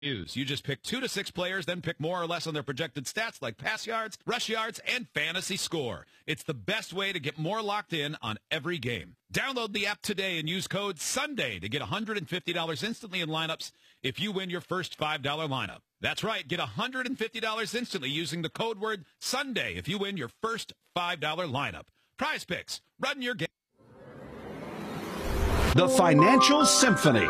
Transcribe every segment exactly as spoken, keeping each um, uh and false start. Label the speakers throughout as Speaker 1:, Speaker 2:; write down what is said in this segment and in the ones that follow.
Speaker 1: Use. You just pick two to six players, then pick more or less on their projected stats like pass yards, rush yards, and fantasy score. It's the best way to get more locked in on every game. Download the app today and use code SUNDAY to get one hundred fifty dollars instantly in lineups if you win your first five dollar lineup. That's right, get one hundred fifty dollars instantly using the code word SUNDAY if you win your first five dollar lineup. Prize Picks, run your game.
Speaker 2: The Financial Symphony,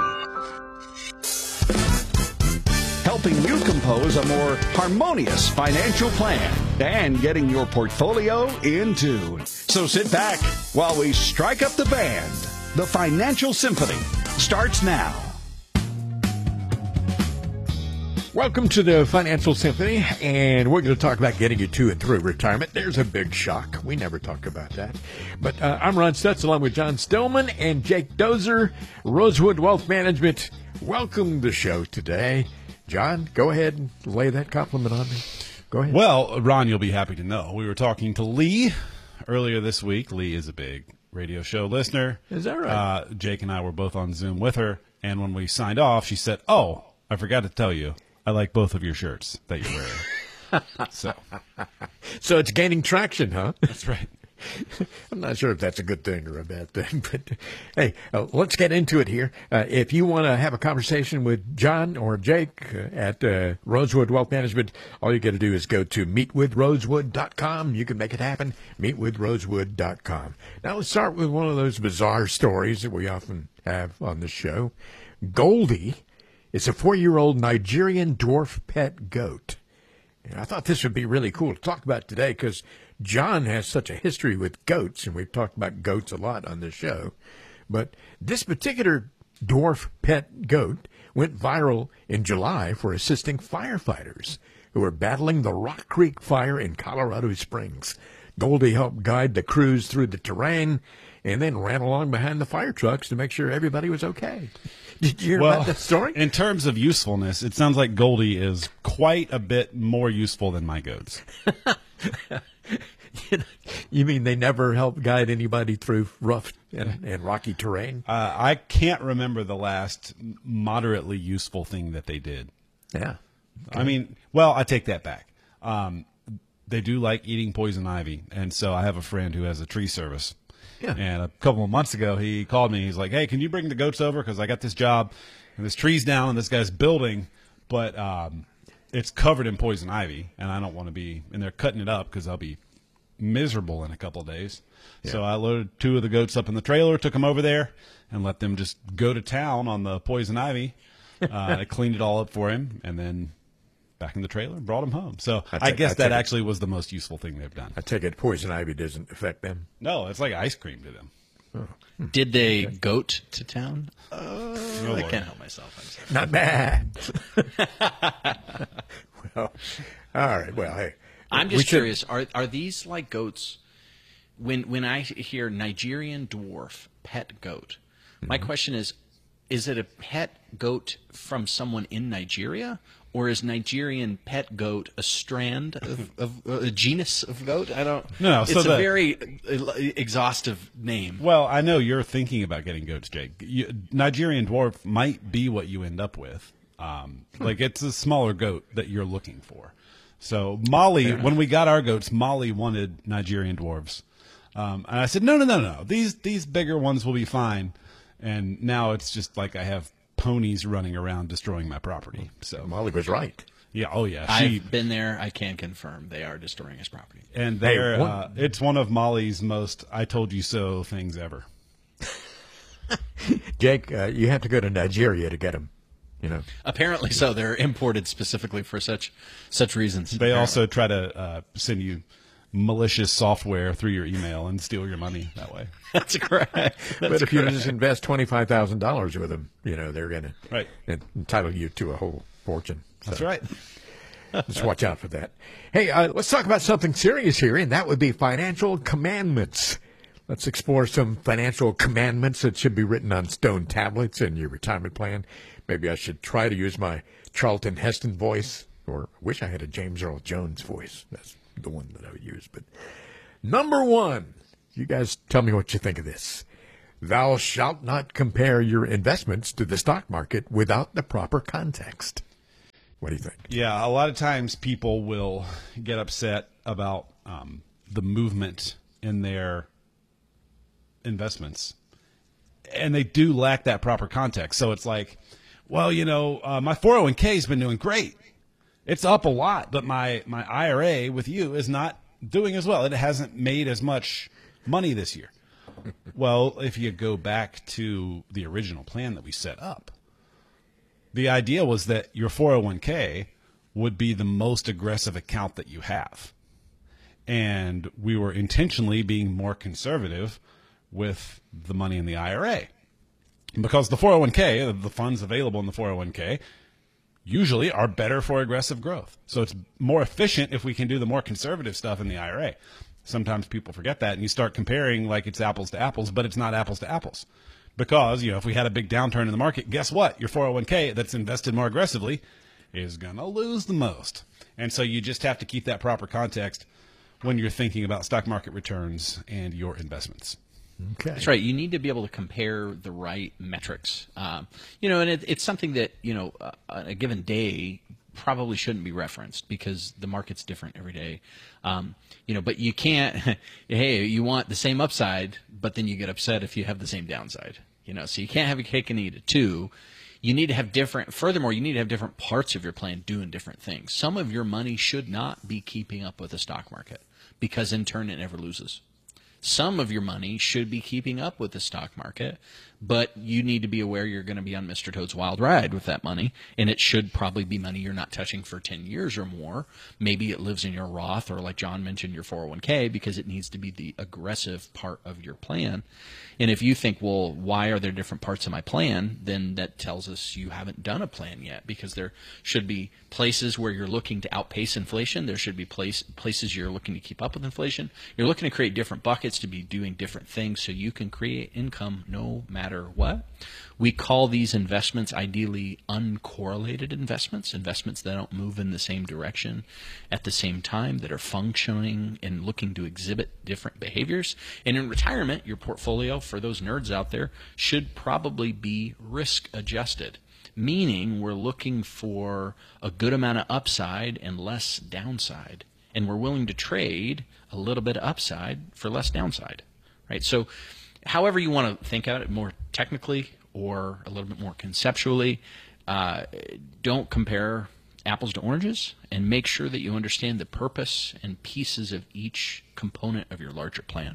Speaker 2: helping you compose a more harmonious financial plan and getting your portfolio in tune. So sit back while we strike up the band. The Financial Symphony starts now.
Speaker 3: Welcome to the Financial Symphony, and we're going to talk about getting you to and through retirement. There's a big shock. We never talk about that. But uh, I'm Ron Stutz, along with John Stillman and Jake Dozer, Rosewood Wealth Management. Welcome to the show today. John, go ahead and lay that compliment on me. Go ahead.
Speaker 4: Well, Ron, you'll be happy to know we were talking to Lee earlier this week. Lee is a big radio show listener.
Speaker 3: Is that right?
Speaker 4: Uh, Jake and I were both on Zoom with her, and when we signed off, she said, oh, I forgot to tell you, I like both of your shirts that you're wearing. so.
Speaker 3: so it's gaining traction, huh?
Speaker 4: That's right.
Speaker 3: I'm not sure if that's a good thing or a bad thing, but hey, uh, let's get into it here. Uh, if you want to have a conversation with John or Jake uh, at uh, Rosewood Wealth Management, all you got to do is go to meet with rosewood dot com. You can make it happen, meet with rosewood dot com. Now let's start with one of those bizarre stories that we often have on the show. Goldie is a four-year-old Nigerian dwarf pet goat. And I thought this would be really cool to talk about today because John has such a history with goats, and we've talked about goats a lot on this show. But this particular dwarf pet goat went viral in July for assisting firefighters who were battling the Rock Creek fire in Colorado Springs. Goldie helped guide the crews through the terrain and then ran along behind the fire trucks to make sure everybody was okay. Did you hear
Speaker 4: well,
Speaker 3: about that story?
Speaker 4: In terms of usefulness, it sounds like Goldie is quite a bit more useful than my goats.
Speaker 3: You mean they never help guide anybody through rough and, and rocky terrain?
Speaker 4: Uh, I can't remember the last moderately useful thing that they did.
Speaker 3: Yeah. Okay.
Speaker 4: I mean, well, I take that back. Um, they do like eating poison ivy, and so I have a friend who has a tree service.
Speaker 3: Yeah.
Speaker 4: And a couple of months ago, he called me. He's like, hey, can you bring the goats over? Because I got this job, and this tree's down, and this guy's building, but um, it's covered in poison ivy, and I don't want to be in there cutting it up because I'll be miserable in a couple of days. Yeah. So I loaded two of the goats up in the trailer, took them over there, and let them just go to town on the poison ivy. Uh, I cleaned it all up for him, and then back in the trailer and brought him home. So I, take, I guess I that actually was the most useful thing they've done.
Speaker 3: I take it poison ivy doesn't affect them?
Speaker 4: No, it's like ice cream to them.
Speaker 3: Oh.
Speaker 5: Hmm. Did they okay. goat to town?
Speaker 3: Uh,
Speaker 5: oh, I can't help myself. I'm
Speaker 3: Not bad. Well, all right. Well, hey.
Speaker 5: I'm just curious. Are are these like goats? When when I hear Nigerian dwarf pet goat, mm-hmm. my question is: is it a pet goat from someone in Nigeria, or is Nigerian pet goat a strand of, of uh, a genus of goat? I don't.
Speaker 4: No,
Speaker 5: it's
Speaker 4: so
Speaker 5: a
Speaker 4: the,
Speaker 5: very exhaustive name.
Speaker 4: Well, I know you're thinking about getting goats, Jake. You, Nigerian dwarf might be what you end up with. Um, like it's a smaller goat that you're looking for. So Molly, when we got our goats, Molly wanted Nigerian dwarves, um, and I said, no, no, no, no. These these bigger ones will be fine. And now it's just like I have ponies running around destroying my property. So
Speaker 3: Molly was right.
Speaker 4: Yeah. Oh, yeah. She,
Speaker 5: I've been there. I can confirm they are destroying his property.
Speaker 4: And they're hey, uh, it's one of Molly's most "I told you so" things ever.
Speaker 3: Jake, uh, you have to go to Nigeria to get them. You know,
Speaker 5: apparently so. They're imported specifically for such such reasons.
Speaker 4: They
Speaker 5: apparently.
Speaker 4: also try to uh, send you malicious software through your email and steal your money that way.
Speaker 5: That's correct. That's
Speaker 3: but if
Speaker 5: correct.
Speaker 3: you just invest twenty-five thousand dollars with them, you know, they're going
Speaker 4: right.
Speaker 3: to entitle you to a whole fortune. So
Speaker 4: that's right.
Speaker 3: Just watch out for that. Hey, uh, let's talk about something serious here, and that would be financial commandments. Let's explore some financial commandments that should be written on stone tablets in your retirement plan. Maybe I should try to use my Charlton Heston voice, or I wish I had a James Earl Jones voice. That's the one that I would use. But number one, you guys tell me what you think of this. Thou shalt not compare your investments to the stock market without the proper context. What do you think?
Speaker 4: Yeah, a lot of times people will get upset about um, the movement in their investments, and they do lack that proper context. So it's like, well, you know, uh, my four oh one k has been doing great. It's up a lot, but my, my I R A with you is not doing as well. It hasn't made as much money this year. Well, if you go back to the original plan that we set up, the idea was that your four oh one k would be the most aggressive account that you have. And we were intentionally being more conservative with the money in the I R A. Because the four oh one k, the funds available in the four oh one k, usually are better for aggressive growth. So it's more efficient if we can do the more conservative stuff in the I R A. Sometimes people forget that, and you start comparing like it's apples to apples, but it's not apples to apples. Because, you know, if we had a big downturn in the market, guess what? Your four oh one k that's invested more aggressively is going to lose the most. And so you just have to keep that proper context when you're thinking about stock market returns and your investments.
Speaker 3: Okay.
Speaker 5: That's right. You need to be able to compare the right metrics. Um, you know, and it, it's something that, you know, uh, on a given day probably shouldn't be referenced because the market's different every day. Um, you know, but you can't, hey, you want the same upside, but then you get upset if you have the same downside. You know, so you can't have a cake and eat it too. You need to have different, furthermore, you need to have different parts of your plan doing different things. Some of your money should not be keeping up with the stock market because in turn it never loses. Some of your money should be keeping up with the stock market, but you need to be aware you're going to be on Mister Toad's wild ride with that money, and it should probably be money you're not touching for ten years or more. Maybe it lives in your Roth or, like John mentioned, your four oh one k because it needs to be the aggressive part of your plan. And if you think, well, why are there different parts of my plan, then that tells us you haven't done a plan yet because there should be places where you're looking to outpace inflation. There should be place, places you're looking to keep up with inflation. You're looking to create different buckets to be doing different things so you can create income no matter what. We call these investments ideally uncorrelated investments, investments that don't move in the same direction at the same time, that are functioning and looking to exhibit different behaviors. And in retirement, your portfolio, for those nerds out there, should probably be risk adjusted, meaning we're looking for a good amount of upside and less downside. And we're willing to trade a little bit of upside for less downside, right? So however you want to think about it more technically or a little bit more conceptually, uh, don't compare apples to oranges, and make sure that you understand the purpose and pieces of each component of your larger plan.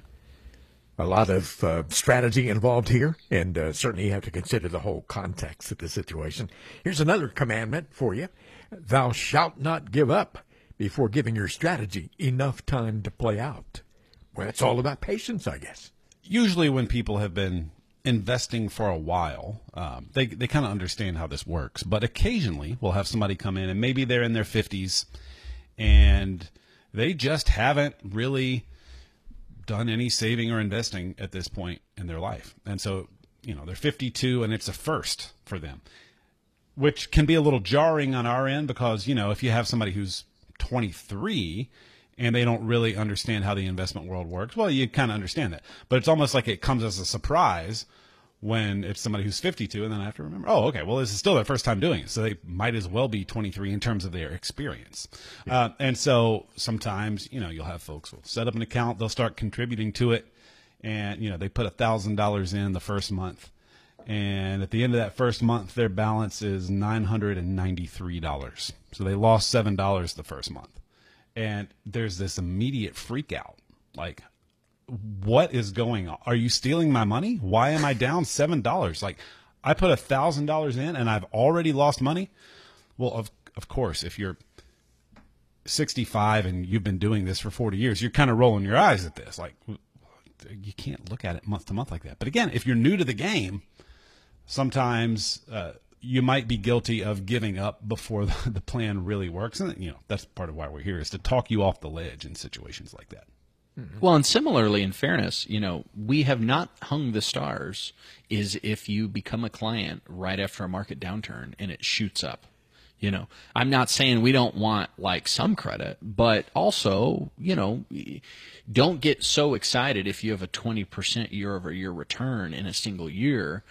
Speaker 3: A lot of uh, strategy involved here, and uh, certainly you have to consider the whole context of the situation. Here's another commandment for you. Thou shalt not give up before giving your strategy enough time to play out. Well, it's all about patience, I guess.
Speaker 4: Usually when people have been investing for a while, um, they, they kind of understand how this works. But occasionally we'll have somebody come in and maybe they're in their fifties and they just haven't really done any saving or investing at this point in their life. And so, you know, they're fifty-two and it's a first for them, which can be a little jarring on our end because, you know, if you have somebody who's twenty-three and they don't really understand how the investment world works, well, you kind of understand that. But it's almost like it comes as a surprise when it's somebody who's fifty-two, and then I have to remember, oh, okay, well, this is still their first time doing it, so they might as well be twenty-three in terms of their experience. Yeah. Uh, and so sometimes, you know, you'll have folks who will set up an account, they'll start contributing to it, and, you know, they put one thousand dollars in the first month. And at the end of that first month, their balance is nine hundred ninety-three dollars. So they lost seven dollars the first month. And there's this immediate freak out. Like, what is going on? Are you stealing my money? Why am I down seven dollars? Like, I put one thousand dollars in and I've already lost money? Well, of, of course, if you're sixty-five and you've been doing this for forty years, you're kind of rolling your eyes at this. Like, you can't look at it month to month like that. But again, if you're new to the game, sometimes uh, you might be guilty of giving up before the, the plan really works. And, you know, that's part of why we're here, is to talk you off the ledge in situations like that.
Speaker 5: Mm-hmm. Well, and similarly, in fairness, you know, we have not hung the stars is if you become a client right after a market downturn and it shoots up. You know, I'm not saying we don't want like some credit, but also, you know, don't get so excited if you have a twenty percent year over year return in a single year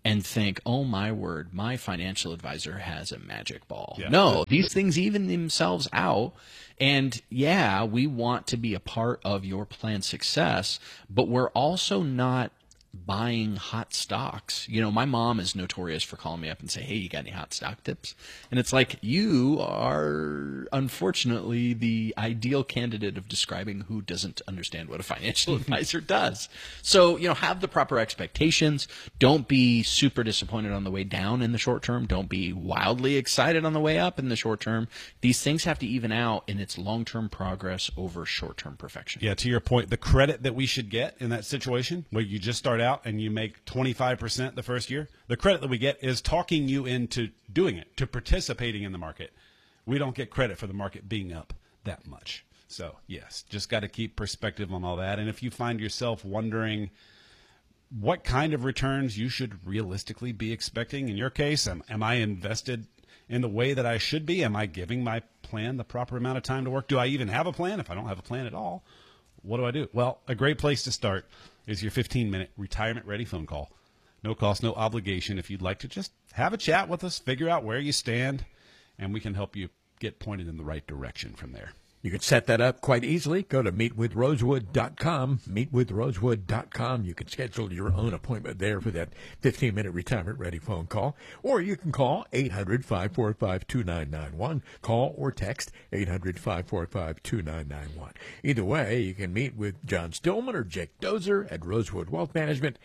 Speaker 5: and think, oh, my word, my financial advisor has a magic ball.
Speaker 4: Yeah.
Speaker 5: No, these things even themselves out. And, yeah, we want to be a part of your plan's success, but we're also not buying hot stocks. You know, my mom is notorious for calling me up and say, hey, you got any hot stock tips? And it's like, you are unfortunately the ideal candidate of describing who doesn't understand what a financial advisor does. So, you know, have the proper expectations. Don't be super disappointed on the way down in the short term. Don't be wildly excited on the way up in the short term. These things have to even out in its long-term progress over short-term perfection.
Speaker 4: Yeah, to your point, the credit that we should get in that situation where you just start out and you make twenty-five percent the first year, the credit that we get is talking you into doing it, to participating in the market. We don't get credit for the market being up that much. So, yes, just got to keep perspective on all that. And if you find yourself wondering what kind of returns you should realistically be expecting, in your case, am, am I invested in the way that I should be? Am I giving my plan the proper amount of time to work? Do I even have a plan? If I don't have a plan at all, what do I do? Well, a great place to start is your fifteen-minute retirement-ready phone call. No cost, no obligation. If you'd like to just have a chat with us, figure out where you stand, and we can help you get pointed in the right direction from there.
Speaker 3: You can set that up quite easily. Go to meet with rosewood dot com, meet with rosewood dot com. You can schedule your own appointment there for that fifteen-minute retirement-ready phone call. Or you can call eight hundred, five four five, two nine nine one. Call or text eight hundred, five four five, two nine nine one. Either way, you can meet with John Stillman or Jake Dozer at Rosewood Wealth Management.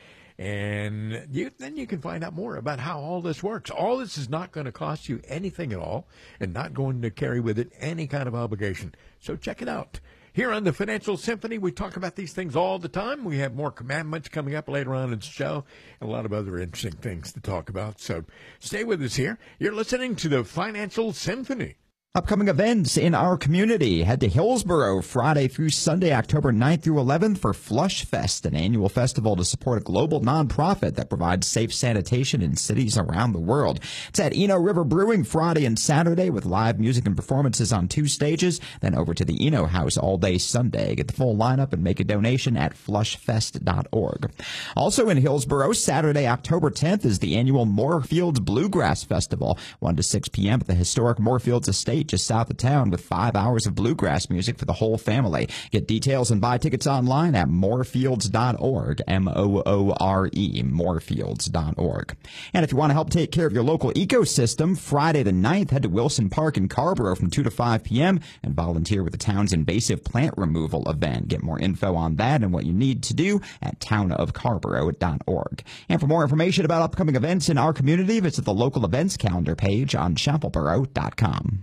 Speaker 3: And you, then you can find out more about how all this works. All this is not going to cost you anything at all and not going to carry with it any kind of obligation. So check it out. Here on the Financial Symphony, we talk about these things all the time. We have more commandments coming up later on in the show and a lot of other interesting things to talk about. So stay with us here. You're listening to the Financial Symphony.
Speaker 6: Upcoming events in our community. Head to Hillsborough Friday through Sunday, October ninth through eleventh for Flush Fest, an annual festival to support a global nonprofit that provides safe sanitation in cities around the world. It's at Eno River Brewing Friday and Saturday with live music and performances on two stages, then over to the Eno House all day Sunday. Get the full lineup and make a donation at flush fest dot org. Also in Hillsborough, Saturday, October tenth is the annual Moorfields Bluegrass Festival, one to six p.m. at the historic Moorfields Estate just south of town with five hours of bluegrass music for the whole family. Get details and buy tickets online at moorfields dot org, M O O R E, moorfields dot org. And if you want to help take care of your local ecosystem, Friday the ninth, head to Wilson Park in Carrboro from two to five p.m. and volunteer with the town's invasive plant removal event. Get more info on that and what you need to do at town of carrboro dot org. And for more information about upcoming events in our community, visit the local events calendar page on chapel boro dot com.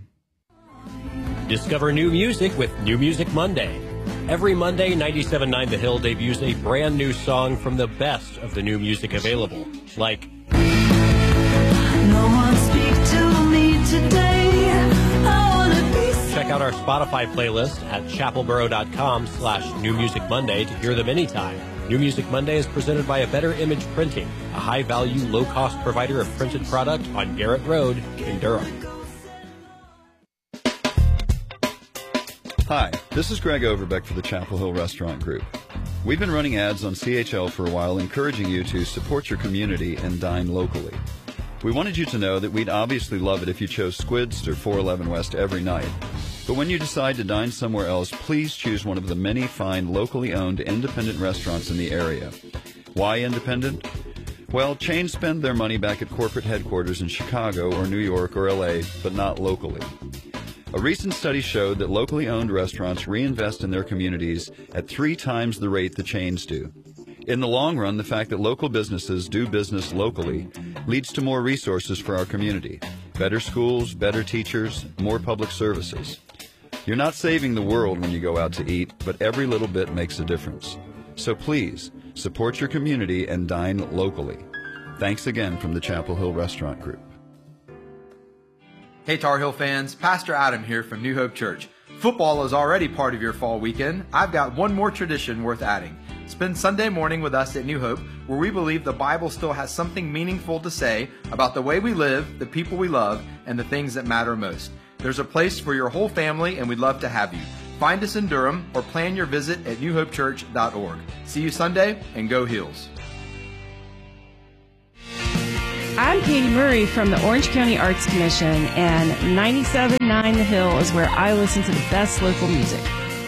Speaker 7: Discover new music with New Music Monday. Every Monday, ninety-seven point nine The Hill debuts a brand new song from the best of the new music available, like
Speaker 8: No one speak to me today. I wanna be.
Speaker 7: Check out our Spotify playlist at chapel boro dot com slash New Music Monday to hear them anytime. New Music Monday is presented by A Better Image Printing, a high-value, low-cost provider of printed product on Garrett Road in Durham.
Speaker 9: Hi, this is Greg Overbeck for the Chapel Hill Restaurant Group. We've been running ads on C H L for a while encouraging you to support your community and dine locally. We wanted you to know that we'd obviously love it if you chose Squid's or four eleven West every night. But when you decide to dine somewhere else, please choose one of the many fine locally owned independent restaurants in the area. Why independent? Well, chains spend their money back at corporate headquarters in Chicago or New York or L A, but not locally. A recent study showed that locally owned restaurants reinvest in their communities at three times the rate the chains do. In the long run, the fact that local businesses do business locally leads to more resources for our community. Better schools, better teachers, more public services. You're not saving the world when you go out to eat, but every little bit makes a difference. So please, support your community and dine locally. Thanks again from the Chapel Hill Restaurant Group.
Speaker 10: Hey Tar Heel fans, Pastor Adam here from New Hope Church. Football is already part of your fall weekend. I've got one more tradition worth adding. Spend Sunday morning with us at New Hope, where we believe the Bible still has something meaningful to say about the way we live, the people we love, and the things that matter most. There's a place for your whole family, and we'd love to have you. Find us in Durham or plan your visit at new hope church dot org. See you Sunday, and go Heels.
Speaker 11: I'm Katie Murray from the Orange County Arts Commission, and ninety-seven point nine The Hill is where I listen to the best local music.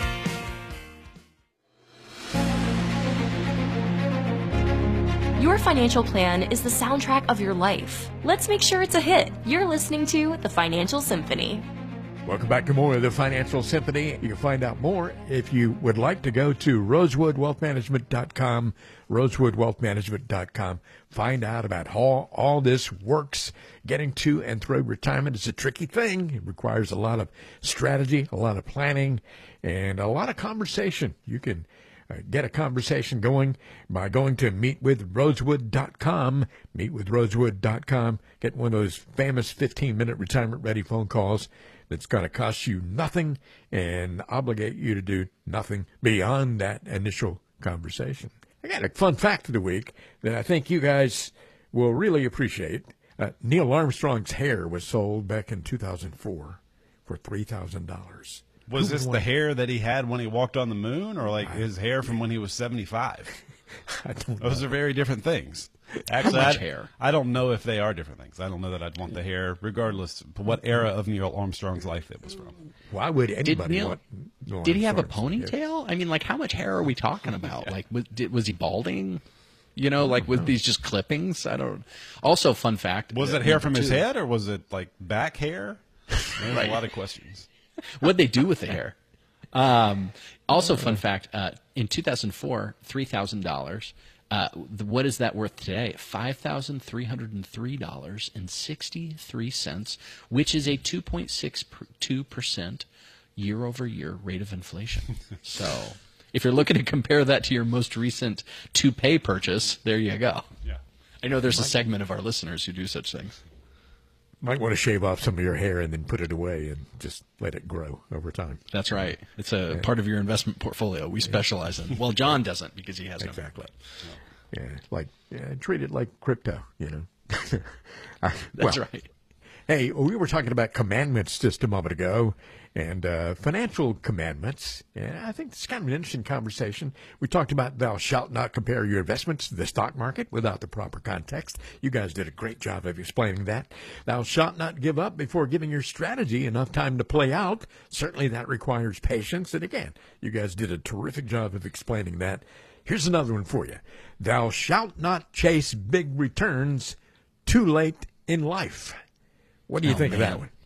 Speaker 12: Your financial plan is the soundtrack of your life. Let's make sure it's a hit. You're listening to The Financial Symphony.
Speaker 3: Welcome back to more of the Financial Symphony. You can find out more if you would like to go to rosewood wealth management dot com, rosewood wealth management dot com. Find out about how all this works. Getting to and through retirement is a tricky thing. It requires a lot of strategy, a lot of planning, and a lot of conversation. You can uh, get a conversation going by going to meet with rosewood dot com, meet with rosewood dot com. Get one of those famous fifteen-minute retirement-ready phone calls that's going to cost you nothing and obligate you to do nothing beyond that initial conversation. I got a fun fact of the week that I think you guys will really appreciate. Uh, Neil Armstrong's hair was sold back in two thousand four for three thousand dollars.
Speaker 4: Was
Speaker 3: Who
Speaker 4: this
Speaker 3: would
Speaker 4: the
Speaker 3: want-
Speaker 4: hair that he had when he walked on the moon, or like his hair from when he was seventy-five?
Speaker 3: I don't
Speaker 4: Those
Speaker 3: know.
Speaker 4: are very different things. Actually,
Speaker 5: much
Speaker 4: I,
Speaker 5: hair?
Speaker 4: I don't know if they are different things. I don't know that I'd want the hair, regardless of what era of Neil Armstrong's life it was from.
Speaker 3: Why would
Speaker 5: Did
Speaker 3: anybody
Speaker 5: Neil,
Speaker 3: want Neil
Speaker 5: did he have a
Speaker 3: Armstrong's hair?
Speaker 5: ponytail? I mean, like, how much hair are we talking about? Like, was, did, was he balding? You know, like, with these just clippings? I don't. Also, fun fact.
Speaker 4: Was
Speaker 5: uh,
Speaker 4: it hair
Speaker 5: number
Speaker 4: from his
Speaker 5: two.
Speaker 4: head, or was it like back hair? There's
Speaker 5: Right.
Speaker 4: a lot of questions.
Speaker 5: What'd they do with the hair? Um, also, fun fact: uh, in two thousand four, three thousand dollars. Uh, the, what is that worth today? Five thousand three hundred and three dollars and sixty-three cents, which is a two point six two percent year-over-year rate of inflation. So, if you're looking to compare that to your most recent toupee purchase, there you go.
Speaker 4: Yeah.
Speaker 5: I know there's a segment of our listeners who do such things.
Speaker 3: Might want to shave off some of your hair and then put it away and just let it grow over time.
Speaker 5: That's right. It's a part of your investment portfolio we specialize in. Well, John doesn't because he has no
Speaker 3: Exactly. Yeah, like yeah, treat it like crypto, you know. I-
Speaker 5: That's
Speaker 3: well,
Speaker 5: right.
Speaker 3: Hey, we were talking about commandments just a moment ago, and uh, financial commandments. And I think it's kind of an interesting conversation. We talked about thou shalt not compare your investments to the stock market without the proper context. You guys did a great job of explaining that. Thou shalt not give up before giving your strategy enough time to play out. Certainly that requires patience. And again, you guys did a terrific job of explaining that. Here's another one for you. Thou shalt not chase big returns too late in life. What do you
Speaker 5: Oh,
Speaker 3: think of that
Speaker 5: man.
Speaker 3: one?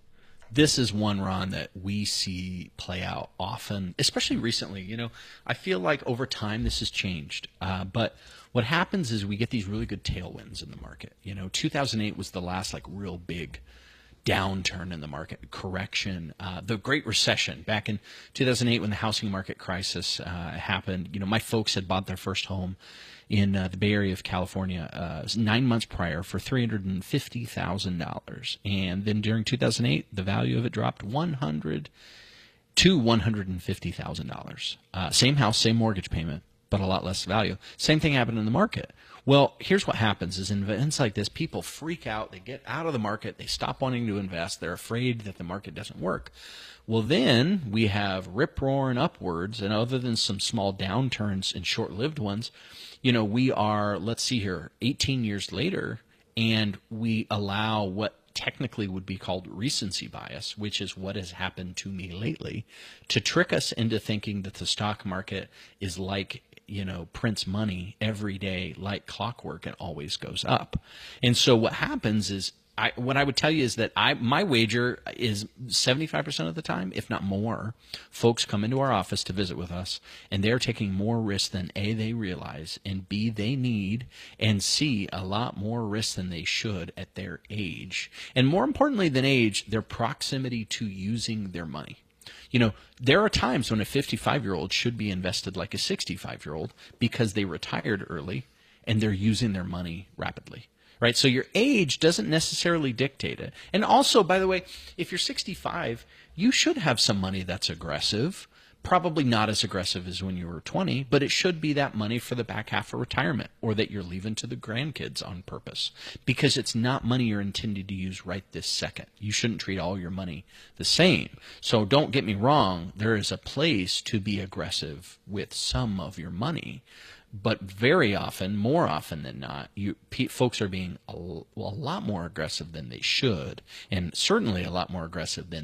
Speaker 5: This is one, Ron, that we see play out often, especially recently. You know, I feel like over time this has changed. Uh, but what happens is we get these really good tailwinds in the market. You know, two thousand eight was the last like real big downturn in the market, correction. Uh, the Great Recession back in two thousand eight when the housing market crisis uh, happened. You know, my folks had bought their first home in uh, the Bay Area of California uh, nine months prior for three hundred fifty thousand dollars. And then during two thousand eight, the value of it dropped one hundred to one hundred fifty thousand dollars. Uh, same house, same mortgage payment, but a lot less value. Same thing happened in the market. Well, here's what happens is in events like this, people freak out. They get out of the market. They stop wanting to invest. They're afraid that the market doesn't work. Well, then we have rip-roaring upwards, and other than some small downturns and short-lived ones, you know, we are, let's see here, eighteen years later, and we allow what technically would be called recency bias, which is what has happened to me lately, to trick us into thinking that the stock market is like, you know, prints money every day like clockwork and always goes up. And so what happens is, I, what I would tell you is that I my wager is seventy-five percent of the time, if not more, folks come into our office to visit with us, and they're taking more risk than A, they realize, and B, they need, and C, a lot more risk than they should at their age. And more importantly than age, their proximity to using their money. You know, there are times when a fifty-five-year-old should be invested like a sixty-five-year-old because they retired early and they're using their money rapidly. Right? So your age doesn't necessarily dictate it. And also, by the way, if you're sixty-five, you should have some money that's aggressive. Probably not as aggressive as when you were twenty, but it should be that money for the back half of retirement or that you're leaving to the grandkids on purpose, because it's not money you're intended to use right this second. You shouldn't treat all your money the same. So don't get me wrong, there is a place to be aggressive with some of your money, but very often, more often than not, you pe- folks are being a, a lot more aggressive than they should, and certainly a lot more aggressive than